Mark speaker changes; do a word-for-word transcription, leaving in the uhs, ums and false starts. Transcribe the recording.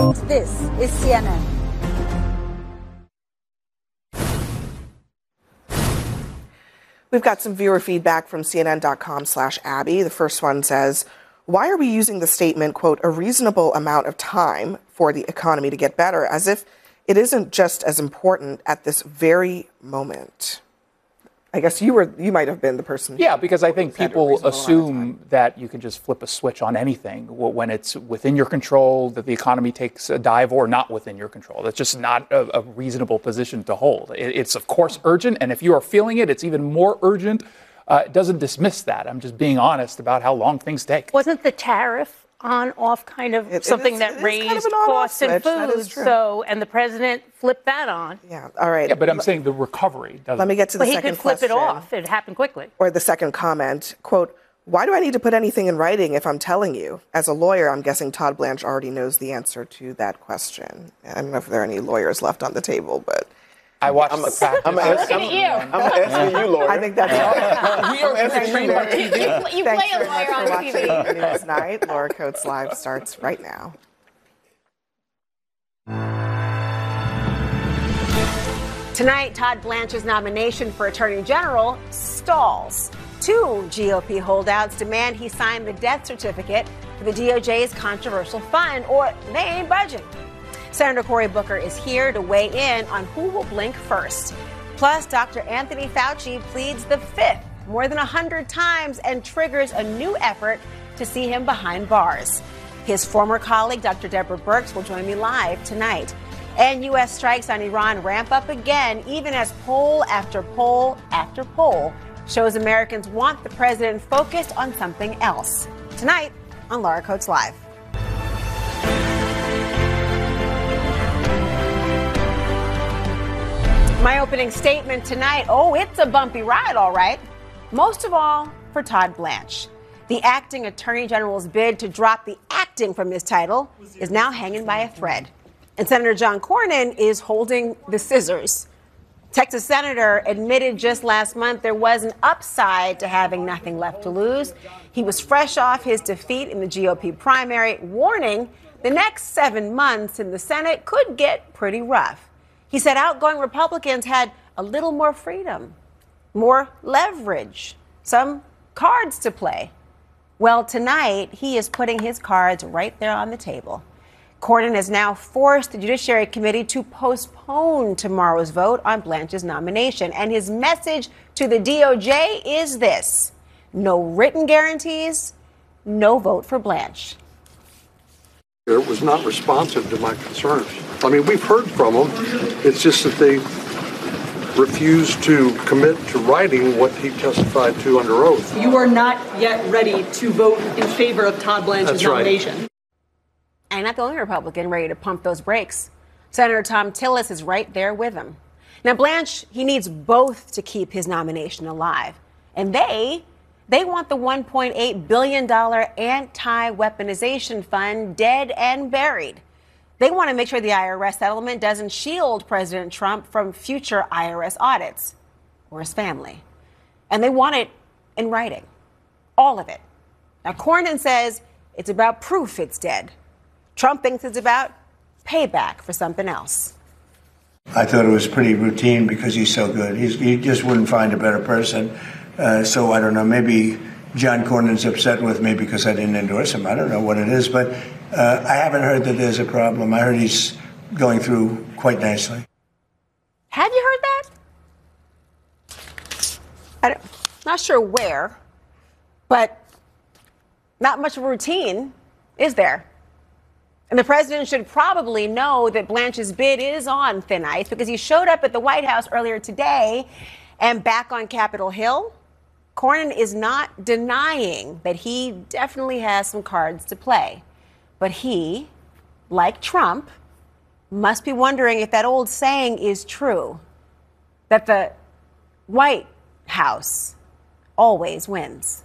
Speaker 1: This is C N N.
Speaker 2: We've got some viewer feedback from cnn.com slash Abby. The first one says, why are we using the statement, quote, a reasonable amount of time for the economy to get better, as if it isn't just as important at this very moment? I guess you were, you might have been the person.
Speaker 3: Yeah, because I think people assume that you can just flip a switch on anything when it's within your control, that the economy takes a dive, or not within your control. That's just not a, a reasonable position to hold. It, it's, of course, urgent. And if you are feeling it, it's even more urgent. Uh, it doesn't dismiss that. I'm just being honest about how long things take.
Speaker 4: Wasn't the tariff on-off kind of
Speaker 2: It-
Speaker 4: something
Speaker 2: it is-
Speaker 4: that
Speaker 2: it is
Speaker 4: raised
Speaker 2: kind of an on-off
Speaker 4: costs and
Speaker 2: switch. That is
Speaker 4: food?
Speaker 2: true.
Speaker 4: So, and the president flipped that on.
Speaker 2: Yeah, all right.
Speaker 3: Yeah, but I'm saying the recovery doesn't.
Speaker 2: Let me get to the
Speaker 4: But he
Speaker 2: second
Speaker 4: could flip
Speaker 2: question.
Speaker 4: it off. It happened quickly.
Speaker 2: Or the second comment, quote, why do I need to put anything in writing if I'm telling you? As a lawyer, I'm guessing Todd Blanche already knows the answer to that question. I don't know if there are any lawyers left on the table, but
Speaker 3: I watched
Speaker 5: I'm
Speaker 3: the
Speaker 5: a-
Speaker 3: practice.
Speaker 5: I'm
Speaker 6: I'm looking at you.
Speaker 5: I'm asking you, Laura.
Speaker 2: I think that's all.
Speaker 3: We are trained on T V.
Speaker 6: You, you
Speaker 2: Thanks
Speaker 6: play a
Speaker 2: very much
Speaker 6: lawyer
Speaker 2: for
Speaker 6: on T V.
Speaker 2: watching News Night. Laura Coates Live starts right now.
Speaker 1: Tonight, Todd Blanche's nomination for Attorney General stalls. Two G O P holdouts demand he sign the death certificate for the D O J's controversial fund, or they ain't budging. Senator Cory Booker is here to weigh in on who will blink first. Plus, Doctor Anthony Fauci pleads the fifth more than one hundred times and triggers a new effort to see him behind bars. His former colleague, Doctor Deborah Birx, will join me live tonight. And U S strikes on Iran ramp up again, even as poll after poll after poll shows Americans want the president focused on something else. Tonight on Laura Coates Live. My opening statement tonight, oh, it's a bumpy ride, all right. Most of all for Todd Blanche. The acting attorney general's bid to drop the acting from his title is now hanging by a thread. And Senator John Cornyn is holding the scissors. Texas senator admitted just last month there was an upside to having nothing left to lose. He was fresh off his defeat in the G O P primary, warning the next seven months in the Senate could get pretty rough. He said outgoing Republicans had a little more freedom, more leverage, some cards to play. Well, tonight, he is putting his cards right there on the table. Cornyn has now forced the Judiciary Committee to postpone tomorrow's vote on Blanche's nomination. And his message to the D O J is this: no written guarantees, no vote for Blanche.
Speaker 7: It was not responsive to my concerns. I mean, we've heard from them. It's just that they refused to commit to writing what he testified to under oath.
Speaker 8: You are not yet ready to vote in favor of Todd Blanche's
Speaker 7: That's right.
Speaker 8: nomination.
Speaker 1: And not the only Republican ready to pump those brakes. Senator Thom Tillis is right there with him. Now, Blanche, he needs both to keep his nomination alive. And they, they want the one point eight billion dollars anti-weaponization fund dead and buried. They want to make sure the I R S settlement doesn't shield President Trump from future I R S audits or his family. And they want it in writing. All of it. Now, Cornyn says it's about proof it's dead. Trump thinks it's about payback for something else.
Speaker 9: I thought it was pretty routine because he's so good. He's, he just wouldn't find a better person. Uh, so I don't know, maybe John Cornyn's upset with me because I didn't endorse him. I don't know what it is, but uh, I haven't heard that there's a problem. I heard he's going through quite nicely.
Speaker 1: Have you heard that? I don't, not sure where, but not much of a routine, is there? And the president should probably know that Blanche's bid is on thin ice because he showed up at the White House earlier today and back on Capitol Hill. Cornyn is not denying that he definitely has some cards to play. But he, like Trump, must be wondering if that old saying is true, that the White House always wins.